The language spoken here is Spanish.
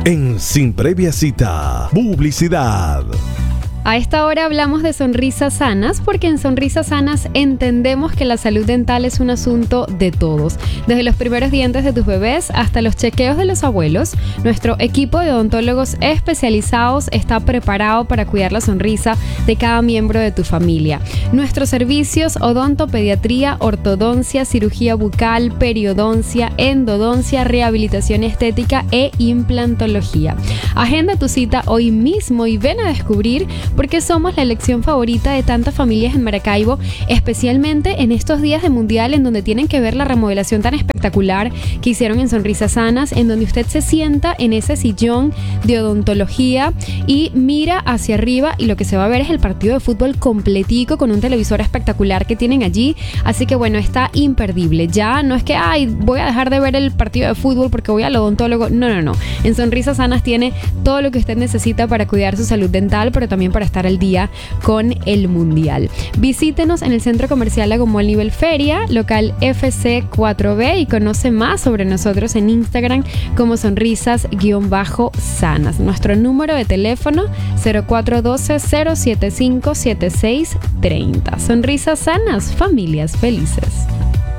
En Sin Previa Cita, publicidad. A esta hora hablamos de sonrisas sanas porque en Sonrisas Sanas entendemos que la salud dental es un asunto de todos. Desde los primeros dientes de tus bebés hasta los chequeos de los abuelos, nuestro equipo de odontólogos especializados está preparado para cuidar la sonrisa de cada miembro de tu familia. Nuestros servicios: odontopediatría, ortodoncia, cirugía bucal, periodoncia, endodoncia, rehabilitación estética e implantología. Agenda tu cita hoy mismo y ven a descubrir por qué somos la elección favorita de tantas familias en Maracaibo, especialmente en estos días de mundial en donde tienen que ver la remodelación tan espectacular que hicieron en Sonrisas Sanas, en donde usted se sienta en ese sillón de odontología y mira hacia arriba y lo que se va a ver es el partido de fútbol completico con un televisor espectacular que tienen allí. Así que bueno, está imperdible. Ya no es que voy a dejar de ver el partido de fútbol porque voy al odontólogo. No. En Sonrisas Sanas tiene todo lo que usted necesita para cuidar su salud dental, pero también para estar al día con el mundial. Visítenos en el Centro Comercial Agomol Nivel Feria, local FC4B, y conoce más sobre nosotros en Instagram como sonrisas_sanas. Nuestro número de teléfono 0412-075-7630. Sonrisas Sanas, familias felices.